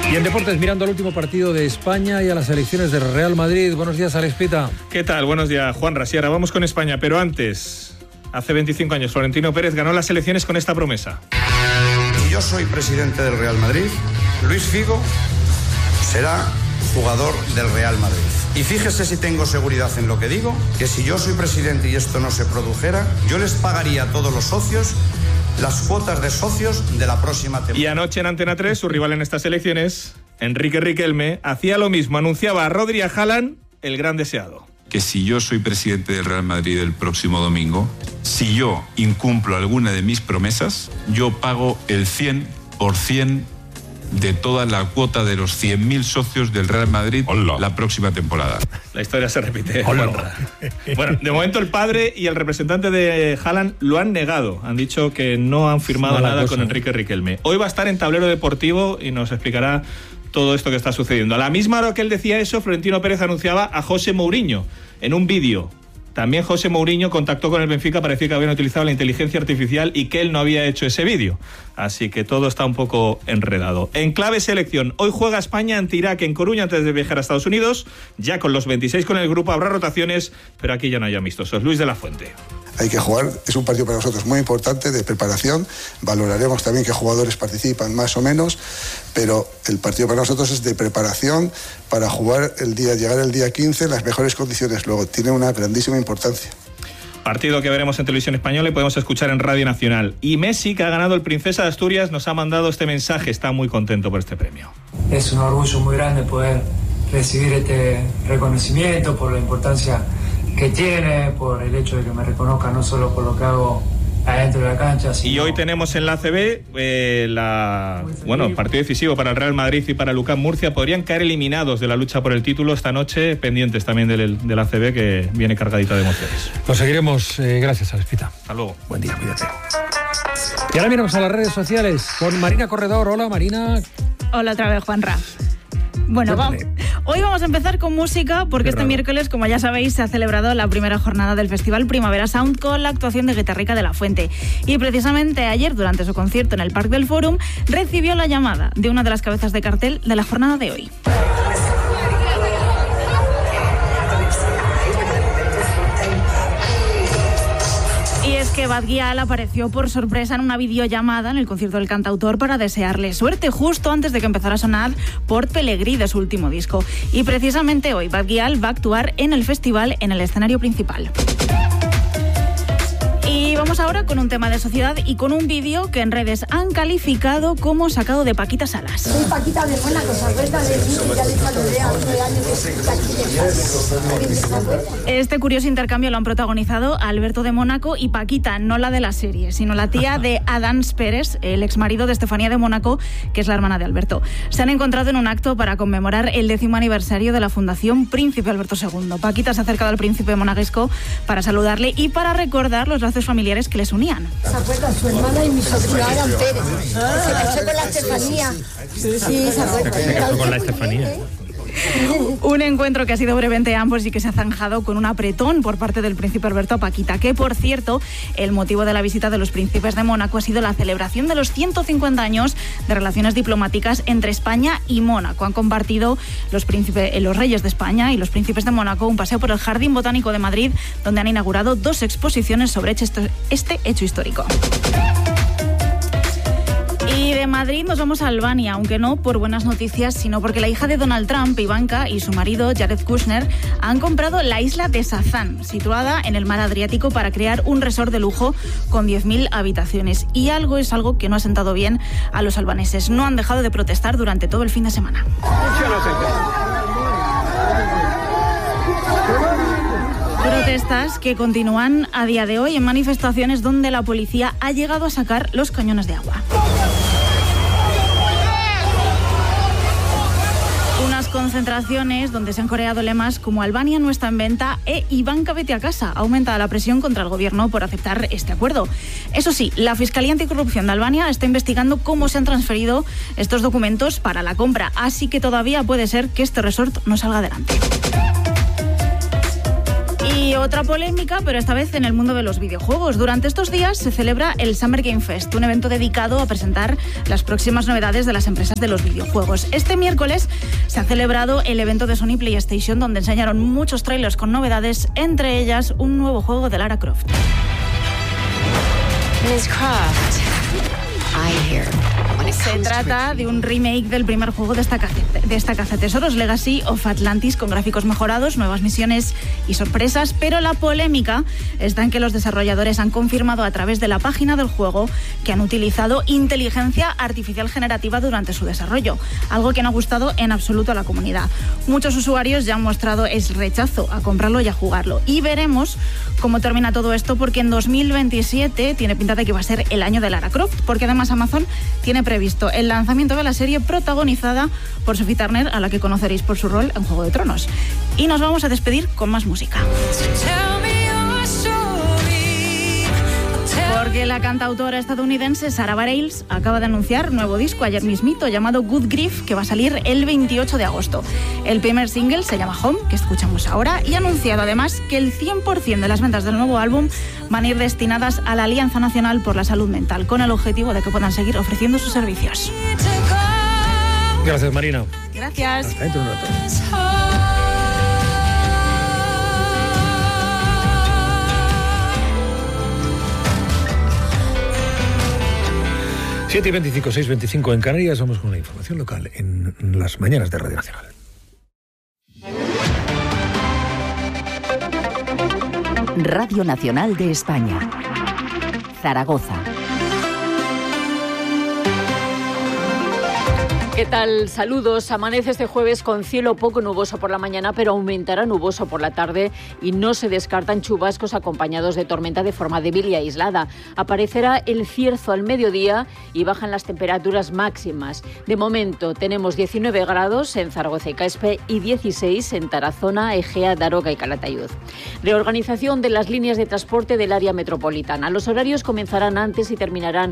Y en deportes, mirando al último partido de España y a las elecciones del Real Madrid. Buenos días, Alex Pita. ¿Qué tal? Buenos días, Juan Rasiera. Vamos con España, pero antes, hace 25 años, Florentino Pérez ganó las elecciones con esta promesa. Si yo soy presidente del Real Madrid, Luis Figo será jugador del Real Madrid. Y fíjese si tengo seguridad en lo que digo, que si yo soy presidente y esto no se produjera, yo les pagaría a todos los socios las cuotas de socios de la próxima temporada. Y anoche en Antena 3, su rival en estas elecciones, Enrique Riquelme, hacía lo mismo, anunciaba a Rodri y a Haaland el gran deseado. Que si yo soy presidente del Real Madrid el próximo domingo, si yo incumplo alguna de mis promesas, yo pago el 100% de toda la cuota de los 100.000 socios del Real Madrid la próxima temporada. La historia se repite. Bueno, de momento el padre y el representante de Haaland lo han negado. Han dicho que no han firmado nada con Enrique Riquelme. Hoy va a estar en Tablero Deportivo y nos explicará todo esto que está sucediendo. A la misma hora que él decía eso, Florentino Pérez anunciaba a José Mourinho en un vídeo. También José Mourinho contactó con el Benfica para decir que habían utilizado la inteligencia artificial y que él no había hecho ese vídeo. Así que todo está un poco enredado. En clave selección, hoy juega España ante Irak en Coruña antes de viajar a Estados Unidos. Ya con los 26 con el grupo habrá rotaciones, pero aquí ya no hay amistosos. Luis de la Fuente. Hay que jugar, es un partido para nosotros muy importante de preparación, valoraremos también qué jugadores participan más o menos, pero el partido para nosotros es de preparación para jugar llegar el día 15 en las mejores condiciones, luego tiene una grandísima importancia. Partido que veremos en Televisión Española y podemos escuchar en Radio Nacional. Y Messi, que ha ganado el Princesa de Asturias, nos ha mandado este mensaje, está muy contento por este premio. Es un orgullo muy grande poder recibir este reconocimiento por la importancia que tiene, por el hecho de que me reconozca no solo por lo que hago adentro de la cancha, sino... Y hoy tenemos en la ACB partido decisivo para el Real Madrid y para Lucán Murcia. Podrían caer eliminados de la lucha por el título esta noche, pendientes también del ACB, que viene cargadita de emociones. Lo seguiremos. Gracias, Alex Pita. Hasta luego. Buen día, cuídate. Y ahora miramos a las redes sociales con Marina Corredor. Hola, Marina. Hola otra vez, Juanra. Bueno, hoy vamos a empezar con música porque este miércoles, como ya sabéis, se ha celebrado la primera jornada del Festival Primavera Sound con la actuación de Guitarrica de la Fuente. Y precisamente ayer, durante su concierto en el Parc del Fòrum, recibió la llamada de una de las cabezas de cartel de la jornada de hoy. Y es que Bad Gyal apareció por sorpresa en una videollamada en el concierto del cantautor para desearle suerte justo antes de que empezara a sonar Port Pelegrí de su último disco. Y precisamente hoy Bad Gyal va a actuar en el festival en el escenario principal. Y vamos ahora con un tema de sociedad y con un vídeo que en redes han calificado como sacado de Paquita Salas. Soy Paquita de Mónaco, ¿se acuerda de mí? Ya le saludé a 9 años de... Este curioso intercambio lo han protagonizado Alberto de Mónaco y Paquita, no la de la serie, sino la tía de Adams Pérez, el exmarido de Estefanía de Mónaco, que es la hermana de Alberto. Se han encontrado en un acto para conmemorar el 10º aniversario de la Fundación Príncipe Alberto II. Paquita se ha acercado al príncipe monegasco para saludarle y para recordar los lazos familiares que les unían. ¿Se acuerda? Su hermana y mi sobrina Adam Pérez. Se casó con la Estefanía. Sí, se acuerda. Se casó con la Estefanía. Un encuentro que ha sido breve entre ambos y que se ha zanjado con un apretón por parte del príncipe Alberto a Paquita, que por cierto, el motivo de la visita de los príncipes de Mónaco ha sido la celebración de los 150 años de relaciones diplomáticas entre España y Mónaco. Han compartido los reyes de España y los príncipes de Mónaco un paseo por el Jardín Botánico de Madrid, donde han inaugurado 2 exposiciones sobre este hecho histórico. Y de Madrid nos vamos a Albania, aunque no por buenas noticias, sino porque la hija de Donald Trump, Ivanka, y su marido, Jared Kushner, han comprado la isla de Sazán, situada en el mar Adriático, para crear un resort de lujo con 10.000 habitaciones. Y es algo que no ha sentado bien a los albaneses. No han dejado de protestar durante todo el fin de semana. Protestas que continúan a día de hoy en manifestaciones donde la policía ha llegado a sacar los cañones de agua. Unas concentraciones donde se han coreado lemas como Albania no está en venta e Ivanka vete a casa. Aumenta la presión contra el gobierno por aceptar este acuerdo. Eso sí, la Fiscalía Anticorrupción de Albania está investigando cómo se han transferido estos documentos para la compra, así que todavía puede ser que este resort no salga adelante. Y otra polémica, pero esta vez en el mundo de los videojuegos. Durante estos días se celebra el Summer Game Fest, un evento dedicado a presentar las próximas novedades de las empresas de los videojuegos. Este miércoles se ha celebrado el evento de Sony PlayStation, donde enseñaron muchos trailers con novedades, entre ellas un nuevo juego de Lara Croft. Ms. Croft, I hear. Se trata de un remake del primer juego de esta cazatesoros, Legacy of Atlantis, con gráficos mejorados, nuevas misiones y sorpresas, pero la polémica está en que los desarrolladores han confirmado a través de la página del juego que han utilizado inteligencia artificial generativa durante su desarrollo, algo que no ha gustado en absoluto a la comunidad. Muchos usuarios ya han mostrado el rechazo a comprarlo y a jugarlo, y veremos cómo termina todo esto, porque en 2027 tiene pinta de que va a ser el año de Lara Croft, porque además Amazon tiene previsto el lanzamiento de la serie protagonizada por Sophie Turner, a la que conoceréis por su rol en Juego de Tronos. Y nos vamos a despedir con más música. Porque la cantautora estadounidense Sarah Bareilles acaba de anunciar nuevo disco ayer mismito, llamado Good Grief, que va a salir el 28 de agosto. El primer single se llama Home, que escuchamos ahora, y ha anunciado además que el 100% de las ventas del nuevo álbum van a ir destinadas a la Alianza Nacional por la Salud Mental, con el objetivo de que puedan seguir ofreciendo sus servicios. Gracias, Marina. Gracias. Hasta dentro de un rato. 7:25, 6:25 en Canarias. Vamos con la información local en las mañanas de Radio Nacional. Radio Nacional de España. Zaragoza. ¿Qué tal? Saludos. Amanece este jueves con cielo poco nuboso por la mañana, pero aumentará nuboso por la tarde y no se descartan chubascos acompañados de tormenta de forma débil y aislada. Aparecerá el cierzo al mediodía y bajan las temperaturas máximas. De momento tenemos 19 grados en Zaragoza y Caspe y 16 en Tarazona, Egea, Daroca y Calatayud. Reorganización de las líneas de transporte del área metropolitana. Los horarios comenzarán antes y terminarán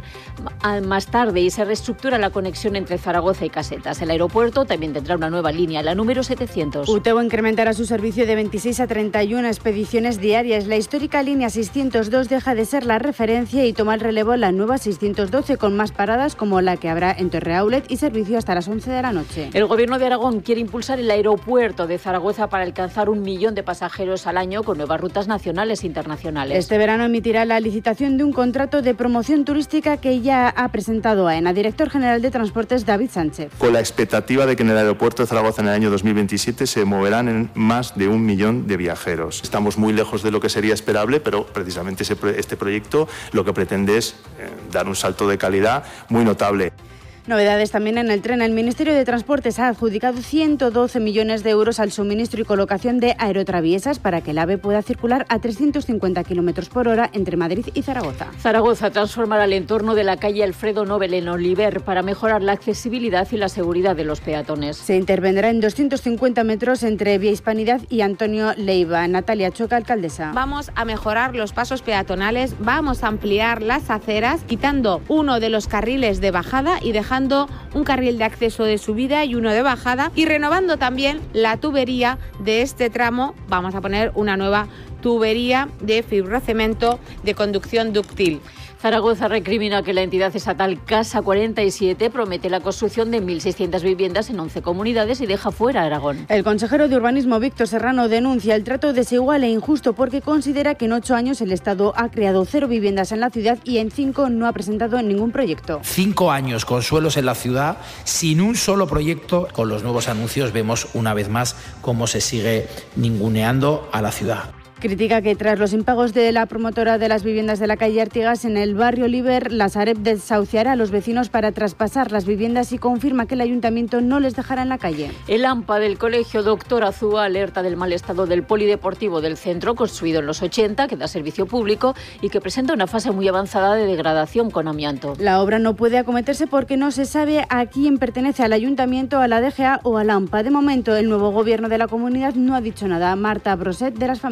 más tarde y se reestructura la conexión entre Zaragoza y Casetas. El aeropuerto también tendrá una nueva línea, la número 700. UTEU incrementará su servicio de 26 a 31 expediciones diarias. La histórica línea 602 deja de ser la referencia y toma el relevo la nueva 612, con más paradas como la que habrá en Torre Aulet y servicio hasta las 11 de la noche. El Gobierno de Aragón quiere impulsar el aeropuerto de Zaragoza para alcanzar 1 millón de pasajeros al año con nuevas rutas nacionales e internacionales. Este verano emitirá la licitación de un contrato de promoción turística que ya ha presentado AENA. Director General de Transportes, David Sánchez. Con la expectativa de que en el aeropuerto de Zaragoza en el año 2027 se moverán en más de 1 millón de viajeros. Estamos muy lejos de lo que sería esperable, pero precisamente este proyecto lo que pretende es dar un salto de calidad muy notable. Novedades también en el tren. El Ministerio de Transportes ha adjudicado 112 millones de euros al suministro y colocación de aerotraviesas para que el AVE pueda circular a 350 km por hora entre Madrid y Zaragoza. Zaragoza transformará el entorno de la calle Alfredo Nobel en Oliver para mejorar la accesibilidad y la seguridad de los peatones. Se intervendrá en 250 metros entre Vía Hispanidad y Antonio Leiva. Natalia Choca, alcaldesa. Vamos a mejorar los pasos peatonales, vamos a ampliar las aceras, quitando uno de los carriles de bajada y dejando un carril de acceso de subida y uno de bajada, y renovando también la tubería de este tramo. Vamos a poner una nueva tubería de fibrocemento de conducción dúctil. Zaragoza recrimina que la entidad estatal Casa 47 promete la construcción de 1.600 viviendas en 11 comunidades y deja fuera a Aragón. El consejero de Urbanismo, Víctor Serrano, denuncia el trato desigual e injusto porque considera que en 8 años el Estado ha creado 0 viviendas en la ciudad y en 5 no ha presentado ningún proyecto. 5 años con suelos en la ciudad sin un solo proyecto. Con los nuevos anuncios vemos una vez más cómo se sigue ninguneando a la ciudad. Critica que tras los impagos de la promotora de las viviendas de la calle Artigas en el barrio Oliver, la Sareb desahuciará a los vecinos para traspasar las viviendas y confirma que el ayuntamiento no les dejará en la calle. El AMPA del Colegio Doctor Azúa alerta del mal estado del polideportivo del centro, construido en los 80, que da servicio público y que presenta una fase muy avanzada de degradación con amianto. La obra no puede acometerse porque no se sabe a quién pertenece, al ayuntamiento, a la DGA o al AMPA. De momento, el nuevo gobierno de la comunidad no ha dicho nada. Marta Broset, de Las Familias.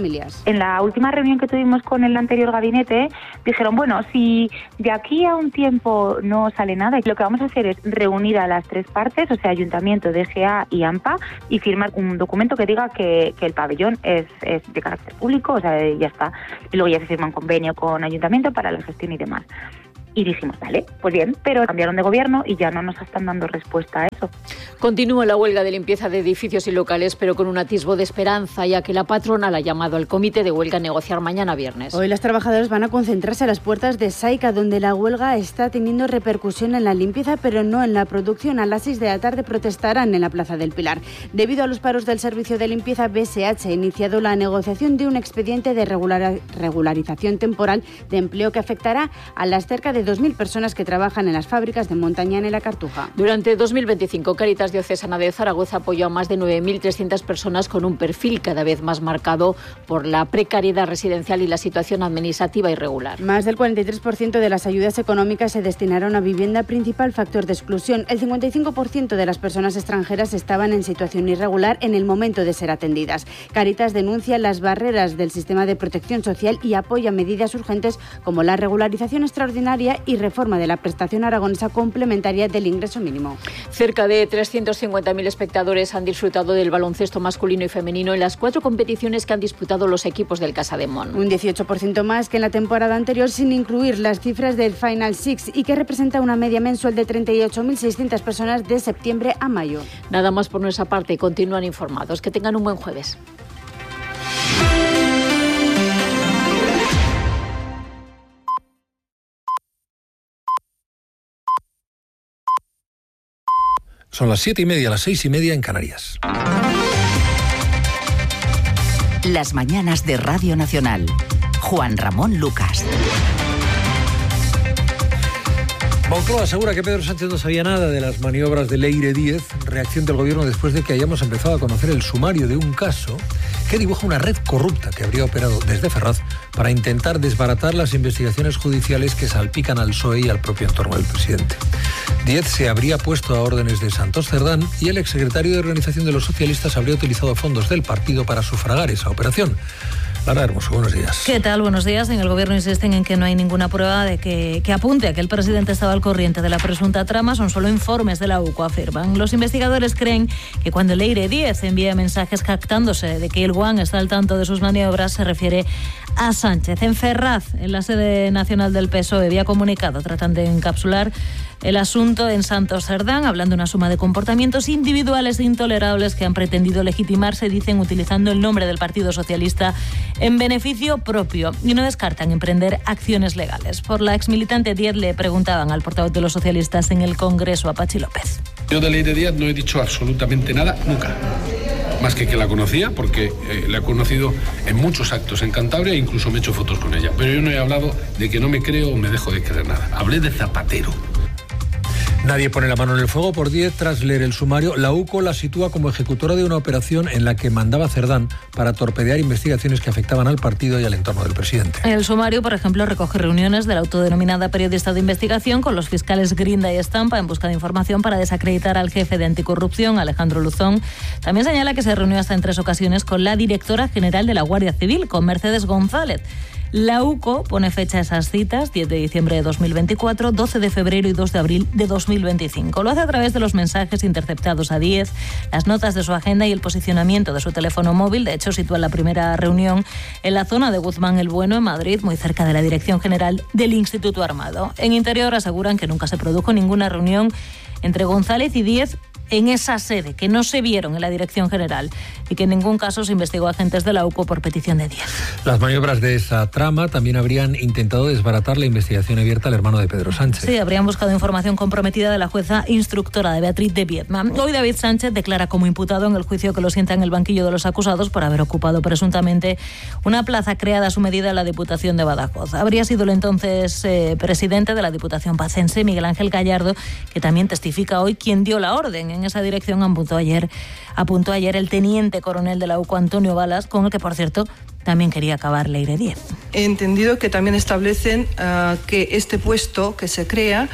En la última reunión que tuvimos con el anterior gabinete, dijeron, bueno, si de aquí a un tiempo no sale nada, lo que vamos a hacer es reunir a las tres partes, o sea, Ayuntamiento, DGA y AMPA, y firmar un documento que diga que el pabellón es de carácter público, o sea, ya está. Y luego ya se firma un convenio con Ayuntamiento para la gestión y demás. Y dijimos, vale, pues bien, pero cambiaron de gobierno y ya no nos están dando respuesta a eso. Continúa la huelga de limpieza de edificios y locales, pero con un atisbo de esperanza, ya que la patronal ha llamado al comité de huelga a negociar mañana viernes. Hoy las trabajadoras van a concentrarse a las puertas de Saica, donde la huelga está teniendo repercusión en la limpieza, pero no en la producción. A las 6 de la tarde protestarán en la Plaza del Pilar. Debido a los paros del servicio de limpieza, BSH ha iniciado la negociación de un expediente de regularización temporal de empleo que afectará a las cerca de 2.000 personas que trabajan en las fábricas de Montañana y La Cartuja. Durante 2025, Cáritas Diocesana de Zaragoza apoyó a más de 9.300 personas con un perfil cada vez más marcado por la precariedad residencial y la situación administrativa irregular. Más del 43% de las ayudas económicas se destinaron a vivienda, principal factor de exclusión. El 55% de las personas extranjeras estaban en situación irregular en el momento de ser atendidas. Cáritas denuncia las barreras del sistema de protección social y apoya medidas urgentes como la regularización extraordinaria y reforma de la prestación aragonesa complementaria del ingreso mínimo. Cerca de 350.000 espectadores han disfrutado del baloncesto masculino y femenino en las 4 competiciones que han disputado los equipos del Casademont. Un 18% más que en la temporada anterior, sin incluir las cifras del Final Six, y que representa una media mensual de 38.600 personas de septiembre a mayo. Nada más por nuestra parte, continúan informados. Que tengan un buen jueves. Son las 7:30, las 6:30 en Canarias. Las mañanas de Radio Nacional. Juan Ramón Lucas. Moncloa asegura que Pedro Sánchez no sabía nada de las maniobras de Leire Díez, reacción del gobierno después de que hayamos empezado a conocer el sumario de un caso que dibuja una red corrupta que habría operado desde Ferraz para intentar desbaratar las investigaciones judiciales que salpican al PSOE y al propio entorno del presidente. Díez se habría puesto a órdenes de Santos Cerdán y el exsecretario de Organización de los Socialistas habría utilizado fondos del partido para sufragar esa operación. Lara Hermoso, buenos días. ¿Qué tal? Buenos días. En el gobierno insisten en que no hay ninguna prueba de que apunte a que el presidente estaba al corriente de la presunta trama. Son solo informes de la UCO, afirman. Los investigadores creen que cuando Leire Díez envía mensajes jactándose de que el GUAN está al tanto de sus maniobras, se refiere a Sánchez. En Ferraz, en la sede nacional del PSOE, había comunicado, tratan de encapsular el asunto en Santos Cerdán, hablando de una suma de comportamientos individuales e intolerables que han pretendido legitimarse, dicen, utilizando el nombre del Partido Socialista en beneficio propio, y no descartan emprender acciones legales. Por la exmilitante Díez le preguntaban al portavoz de los socialistas en el Congreso, a Pachi López. Yo de Leire Díez no he dicho absolutamente nada, nunca. Más que la conocía, porque la he conocido en muchos actos en Cantabria e incluso me he hecho fotos con ella. Pero yo no he hablado de que no me creo o me dejo de creer nada. Hablé de Zapatero. Nadie pone la mano en el fuego por Díez tras leer el sumario. La UCO la sitúa como ejecutora de una operación en la que mandaba Cerdán para torpedear investigaciones que afectaban al partido y al entorno del presidente. El sumario, por ejemplo, recoge reuniones de la autodenominada periodista de investigación con los fiscales Grinda y Estampa en busca de información para desacreditar al jefe de anticorrupción, Alejandro Luzón. También señala que se reunió hasta en 3 ocasiones con la directora general de la Guardia Civil, con Mercedes González. La UCO pone fecha a esas citas, 10 de diciembre de 2024, 12 de febrero y 2 de abril de 2025. Lo hace a través de los mensajes interceptados a Díez, las notas de su agenda y el posicionamiento de su teléfono móvil. De hecho, sitúa la primera reunión en la zona de Guzmán el Bueno, en Madrid, muy cerca de la Dirección General del Instituto Armado. En Interior aseguran que nunca se produjo ninguna reunión entre González y Díez en esa sede, que no se vieron en la Dirección General y que en ningún caso se investigó a agentes de la UCO por petición de Díez. Las maniobras de esa trama también habrían intentado desbaratar la investigación abierta al hermano de Pedro Sánchez. Sí, habrían buscado información comprometida de la jueza instructora de Beatriz de Viedma. Hoy David Sánchez declara como imputado en el juicio que lo sienta en el banquillo de los acusados por haber ocupado presuntamente una plaza creada a su medida en la Diputación de Badajoz. Habría sido el entonces presidente de la Diputación pacense, Miguel Ángel Gallardo, que también testifica hoy, quien dio la orden. En esa dirección apuntó ayer el teniente coronel de la UCO, Antonio Balas, con el que, por cierto, también quería acabar Leire Díez. He entendido que también establecen que este puesto que se crea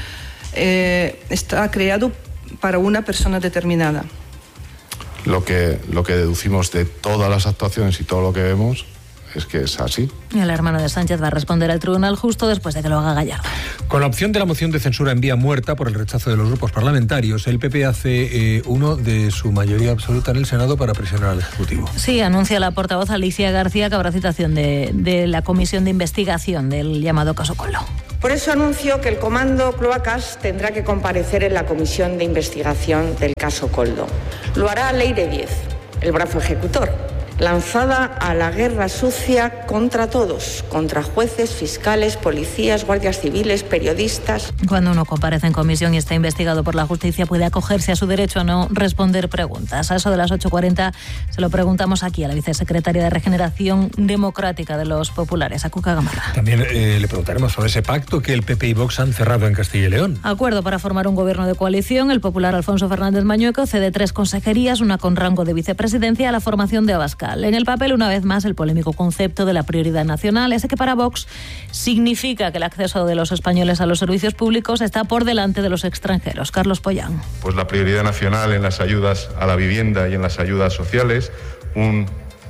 está creado para una persona determinada. Lo que deducimos de todas las actuaciones y todo lo que vemos es que es así. El hermano de Sánchez va a responder al tribunal justo después de que lo haga Gallardo. Con la opción de la moción de censura en vía muerta por el rechazo de los grupos parlamentarios, el PP hace uno de su mayoría absoluta en el Senado para presionar al Ejecutivo. Sí, anuncia la portavoz Alicia García que habrá citación de la comisión de investigación del llamado caso Coldo. Por eso anuncio que el Comando Cloacas tendrá que comparecer en la comisión de investigación del caso Coldo. Lo hará Leire Díez, el brazo ejecutor, lanzada a la guerra sucia contra todos, contra jueces, fiscales, policías, guardias civiles, periodistas. Cuando uno comparece en comisión y está investigado por la justicia, puede acogerse a su derecho a no responder preguntas. A eso de las 8:40 se lo preguntamos aquí a la vicesecretaria de Regeneración Democrática de los Populares, a Cuca Gamarra. También le preguntaremos sobre ese pacto que el PP y Vox han cerrado en Castilla y León. Acuerdo para formar un gobierno de coalición. El popular Alfonso Fernández Mañueco cede 3 consejerías, una con rango de vicepresidencia, a la formación de Abascal. En el papel, una vez más, el polémico concepto de la prioridad nacional, ese que para Vox significa que el acceso de los españoles a los servicios públicos está por delante de los extranjeros. Carlos Pollán. Pues la prioridad nacional en las ayudas a la vivienda y en las ayudas sociales, un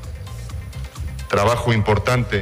trabajo importante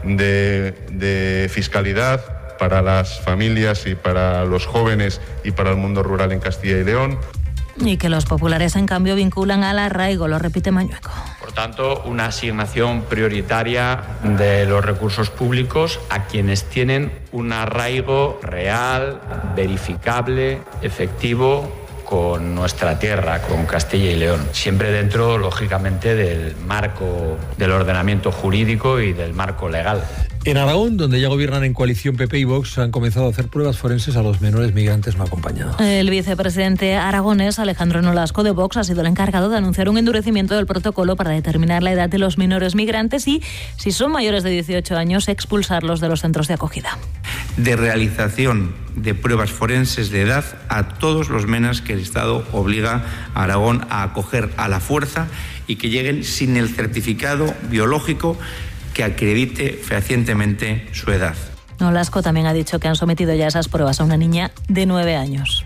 de fiscalidad para las familias y para los jóvenes y para el mundo rural en Castilla y León. Y que los populares, en cambio, vinculan al arraigo, lo repite Mañueco. Por tanto, una asignación prioritaria de los recursos públicos a quienes tienen un arraigo real, verificable, efectivo con nuestra tierra, con Castilla y León. Siempre dentro, lógicamente, del marco del ordenamiento jurídico y del marco legal. En Aragón, donde ya gobiernan en coalición PP y Vox, han comenzado a hacer pruebas forenses a los menores migrantes no acompañados. El vicepresidente aragonés, Alejandro Nolasco, de Vox, ha sido el encargado de anunciar un endurecimiento del protocolo para determinar la edad de los menores migrantes y, si son mayores de 18 años, expulsarlos de los centros de acogida. De realización de pruebas forenses de edad a todos los menas que el Estado obliga a Aragón a acoger a la fuerza y que lleguen sin el certificado biológico que acredite fehacientemente su edad. Nolasco también ha dicho que han sometido ya esas pruebas a una niña de 9 años.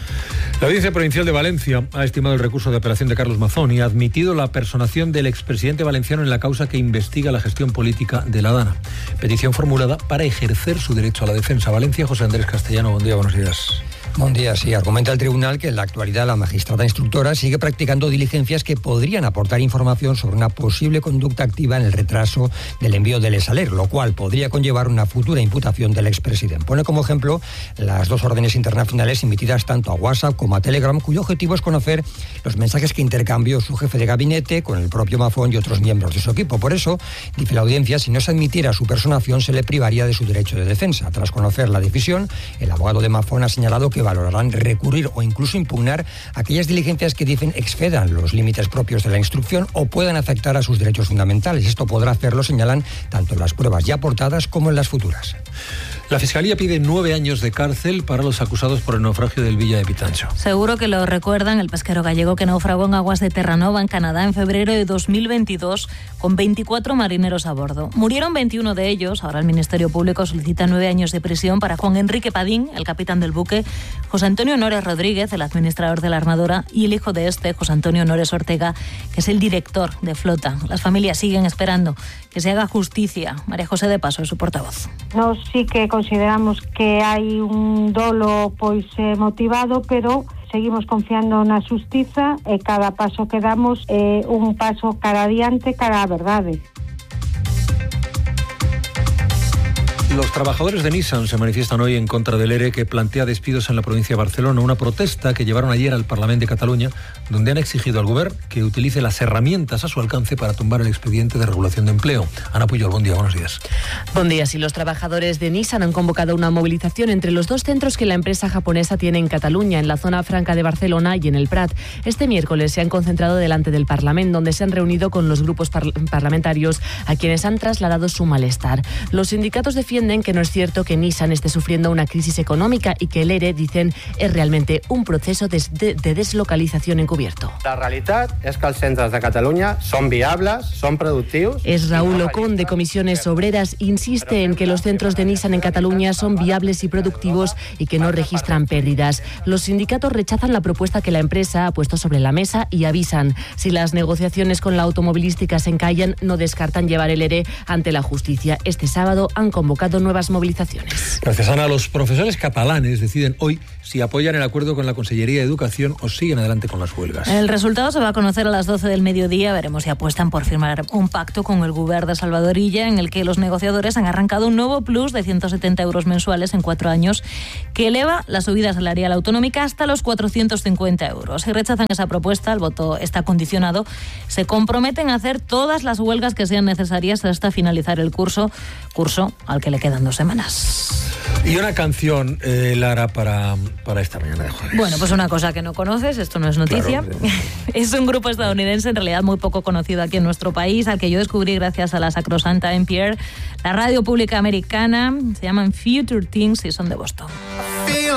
La Audiencia Provincial de Valencia ha estimado el recurso de apelación de Carlos Mazón y ha admitido la personación del expresidente valenciano en la causa que investiga la gestión política de la Dana. Petición formulada para ejercer su derecho a la defensa. Valencia, José Andrés Castellano, buen día, buenos días. Buen día, sí. Argumenta el tribunal que en la actualidad la magistrada instructora sigue practicando diligencias que podrían aportar información sobre una posible conducta activa en el retraso del envío del ESALER, lo cual podría conllevar una futura imputación del expresidente. Pone como ejemplo las 2 órdenes internacionales emitidas tanto a WhatsApp como a Telegram, cuyo objetivo es conocer los mensajes que intercambió su jefe de gabinete con el propio Mazón y otros miembros de su equipo. Por eso, dice la audiencia, si no se admitiera su personación, se le privaría de su derecho de defensa. Tras conocer la decisión, el abogado de Mazón ha señalado que valorarán recurrir o incluso impugnar aquellas diligencias que dicen excedan los límites propios de la instrucción o puedan afectar a sus derechos fundamentales. Esto podrá hacerlo, señalan, tanto en las pruebas ya aportadas como en las futuras. La Fiscalía pide 9 años de cárcel para los acusados por el naufragio del Villa de Pitancho. Seguro que lo recuerdan, el pesquero gallego que naufragó en aguas de Terranova, en Canadá, en febrero de 2022, con 24 marineros a bordo. Murieron 21 de ellos. Ahora el Ministerio Público solicita 9 años de prisión para Juan Enrique Padín, el capitán del buque, José Antonio Nores Rodríguez, el administrador de la armadora, y el hijo de este, José Antonio Nores Ortega, que es el director de flota. Las familias siguen esperando que se haga justicia. María José de Paso es su portavoz. Nós sí que consideramos que hai un dolo motivado, pero seguimos confiando na xustiza e cada paso que damos é un paso cara adiante, cara á verdade. Los trabajadores de Nissan se manifiestan hoy en contra del ERE que plantea despidos en la provincia de Barcelona, una protesta que llevaron ayer al Parlamento de Cataluña, donde han exigido al Govern que utilice las herramientas a su alcance para tumbar el expediente de regulación de empleo. Ana Puyol, buen día, buenos días. Buen día. Sí, los trabajadores de Nissan han convocado una movilización entre los 2 centros que la empresa japonesa tiene en Cataluña, en la zona franca de Barcelona y en el Prat. Este miércoles se han concentrado delante del Parlamento, donde se han reunido con los grupos parlamentarios a quienes han trasladado su malestar. Los sindicatos defienden defienden que no es cierto que Nissan esté sufriendo una crisis económica y que el ERE, dicen, es realmente un proceso de deslocalización encubierto. La realitat és que els centres de Catalunya són viables, són productius... Es Raúl Ocón, de Comisiones Obreras, insiste en que los centros de Nissan en Cataluña son viables y productivos y que no registran pérdidas. Los sindicatos rechazan la propuesta que la empresa ha puesto sobre la mesa y avisan. Si las negociaciones con la automovilística se encallan, no descartan llevar el ERE ante la justicia. Este sábado han convocado nuevas movilizaciones. Gracias, Ana. Los profesores catalanes deciden hoy si apoyan el acuerdo con la Consellería de Educación o siguen adelante con las huelgas. El resultado se va a conocer a las 12 del mediodía. Veremos si apuestan por firmar un pacto con el Govern de Salvador Illa, en el que los negociadores han arrancado un nuevo plus de 170 euros mensuales en 4 años, que eleva la subida salarial autonómica hasta los 450 euros. Si rechazan esa propuesta, el voto está condicionado. Se comprometen a hacer todas las huelgas que sean necesarias hasta finalizar el curso al que le quedan 2 semanas. Y una canción, Lara, para esta mañana de jueves. Bueno, pues una cosa que no conoces, esto no es noticia. Claro. Es un grupo estadounidense, en realidad muy poco conocido aquí en nuestro país, al que yo descubrí gracias a la sacrosanta NPR, la radio pública americana. Se llaman Future Things y son de Boston.